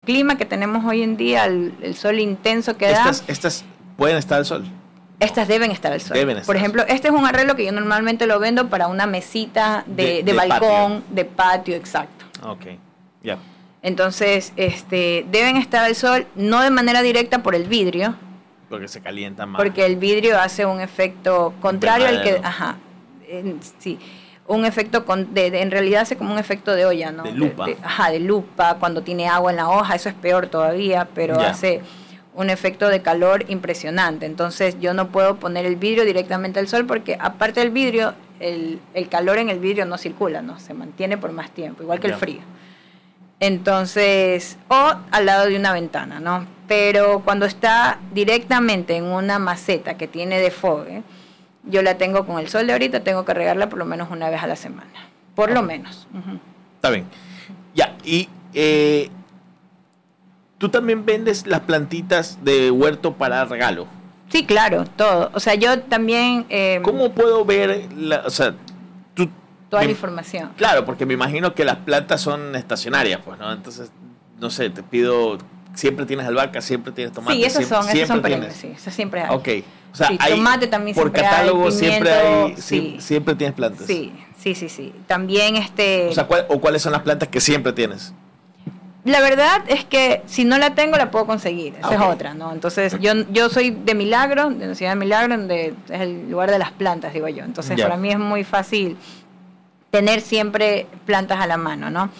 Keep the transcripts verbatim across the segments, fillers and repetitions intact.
clima que tenemos hoy en día, el, el sol intenso que estas, da... Estas pueden estar al sol. Estas deben estar al sol. Deben estar Por ejemplo, este es un arreglo que yo normalmente lo vendo para una mesita de, de, de, de balcón, patio. de patio, exacto. Ok, ya. Yeah. Entonces, este, deben estar al sol, no de manera directa por el vidrio. Porque se calienta más. Porque el vidrio hace un efecto contrario al que... Ajá, en, sí. Un efecto, con, de, de, en realidad hace como un efecto de olla, ¿no? De lupa. De, de, ajá, de lupa, cuando tiene agua en la hoja, eso es peor todavía, pero yeah. hace un efecto de calor impresionante. Entonces yo no puedo poner el vidrio directamente al sol porque aparte del vidrio, el, el calor en el vidrio no circula, ¿no? Se mantiene por más tiempo, igual que yeah. el frío. Entonces, o al lado de una ventana, ¿no? Pero cuando está directamente en una maceta que tiene desfogue, yo la tengo con el sol de ahorita, tengo que regarla por lo menos una vez a la semana. Por lo menos. Uh-huh. Está bien. Ya, y eh, tú también vendes las plantitas de huerto para regalo. Sí, claro, todo. O sea, yo también... Eh, ¿Cómo puedo ver, la, o sea, tú... Toda me, la información. Claro, porque me imagino que las plantas son estacionarias, pues, ¿no? Entonces, no sé, te pido... Siempre tienes albahaca, siempre tienes tomate. Sí, esas son, siempre, esas son tienes. perennes, sí, esas siempre hay. Ok. O sea, sí, hay, tomate también por siempre catálogo hay, siempre pimiento, hay, sí. siempre, siempre tienes plantas. Sí, sí, sí, sí. También este... O sea, ¿cuál, o ¿cuáles son las plantas que siempre tienes? La verdad es que si no la tengo la puedo conseguir, esa okay. es otra, ¿no? Entonces yo yo soy de Milagro, de la ciudad de Milagro, donde es el lugar de las plantas, digo yo. Entonces yeah. para mí es muy fácil tener siempre plantas a la mano, ¿no?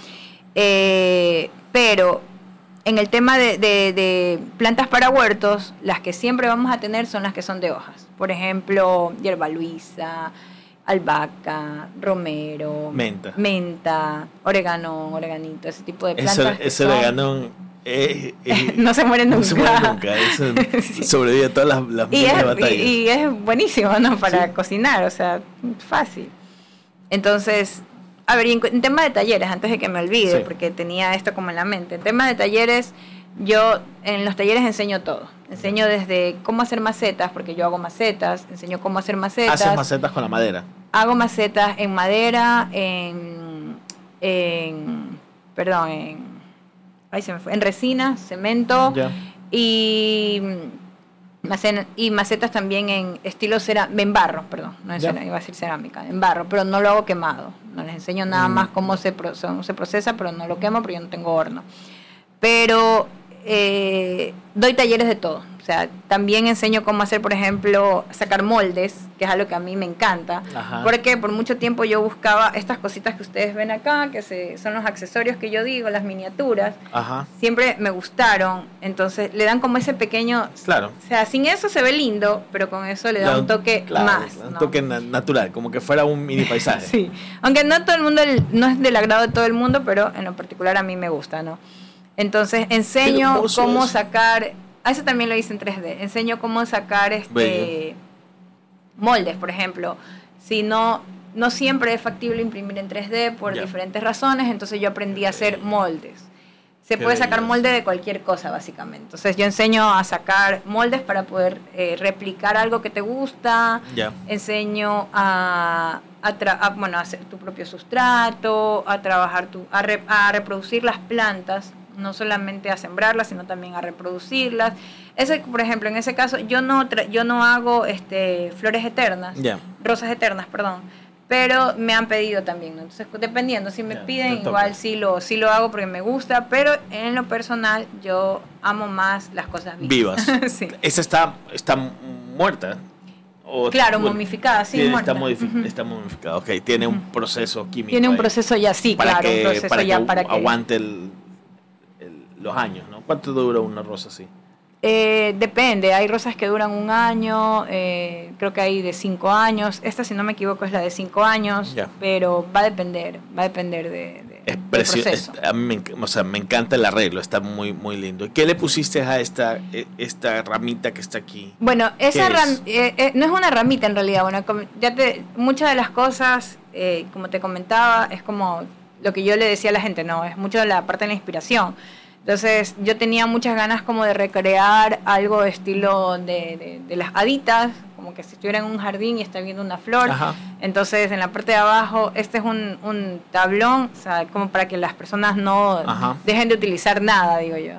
Eh, pero en el tema de, de, de plantas para huertos, las que siempre vamos a tener son las que son de hojas. Por ejemplo, hierba luisa, albahaca, romero, menta, menta oregano, oreganito, ese tipo de plantas. Ese, ese oregano eh, eh, no se muere nunca. No se muere nunca. Eso sí. Sobrevive a todas las, las y es, batallas. Y, y es buenísimo, ¿no? Para sí. cocinar, o sea, fácil. Entonces, a ver, en, en tema de talleres, antes de que me olvide, sí. porque tenía esto como en la mente, en tema de talleres, yo en los talleres enseño todo. Enseño desde cómo hacer macetas, porque yo hago macetas, enseño cómo hacer macetas. ¿Haces macetas con la madera? Hago macetas en madera, en, en perdón, en, ahí se me fue, en resina, cemento, yeah. y, y macetas también en estilo cerámica, en barro, perdón, no en yeah. cerámica, iba a decir cerámica, en barro, pero no lo hago quemado. No les enseño nada mm. más cómo se, cómo se procesa, pero no lo quemo porque yo no tengo horno. Pero eh, doy talleres de todo. O sea, también enseño cómo hacer, por ejemplo, sacar moldes, que es algo que a mí me encanta. Ajá. Porque por mucho tiempo yo buscaba estas cositas que ustedes ven acá, que se, son los accesorios que yo digo, las miniaturas. Ajá. Siempre me gustaron. Entonces le dan como ese pequeño... Claro. O sea, sin eso se ve lindo, pero con eso le da un toque claro, más. Un ¿no? toque na- natural, como que fuera un mini paisaje. Sí. Aunque no todo el mundo, no es del agrado de todo el mundo, pero en lo particular a mí me gusta, ¿no? Entonces enseño cómo es. sacar... A eso también lo hice en tres D. Enseño cómo sacar este Bello. moldes, por ejemplo. Si no, no siempre es factible imprimir en tres D por yeah. diferentes razones, entonces yo aprendí a hacer moldes. Se Qué puede sacar bello. molde de cualquier cosa, básicamente. Entonces yo enseño a sacar moldes para poder eh, replicar algo que te gusta. Yeah. Enseño a, a, tra- a bueno, a hacer tu propio sustrato, a trabajar tu, a, re- a reproducir las plantas. No solamente a sembrarlas, sino también a reproducirlas. Ese, por ejemplo, en ese caso, yo no tra- yo no hago este flores eternas, yeah. rosas eternas, perdón, pero me han pedido también, ¿no? Entonces, dependiendo, si me yeah, piden, igual sí lo, sí lo hago porque me gusta, pero en lo personal yo amo más las cosas vivas. Vivas. Sí. Esa está, está muerta. O claro, bueno, momificada, sí, tiene, muerta. Está, modific- uh-huh. está momificada, ok. Tiene uh-huh. un proceso químico. Tiene un ahí. proceso ya, sí, para claro, que, un proceso para ya que para que... aguante el... los años, ¿no? ¿Cuánto dura una rosa así? Eh, depende, hay rosas que duran un año, eh, creo que hay de cinco años, esta si no me equivoco es la de cinco años, yeah. pero va a depender, va a depender de, de, es del preci- proceso. Es, a mí me, o sea, me encanta el arreglo, está muy muy lindo. ¿Y qué le pusiste a esta esta ramita que está aquí? Bueno, esa ram- eh, eh, no es una ramita en realidad, bueno, como ya te, muchas de las cosas, eh, como te comentaba, es como lo que yo le decía a la gente, no, es mucho de la parte de la inspiración. Entonces yo tenía muchas ganas como de recrear algo de estilo de, de, de las haditas, como que si estuviera en un jardín y está viendo una flor. Ajá. Entonces en la parte de abajo, este es un, un tablón, o sea, como para que las personas no Ajá. dejen de utilizar nada, digo yo.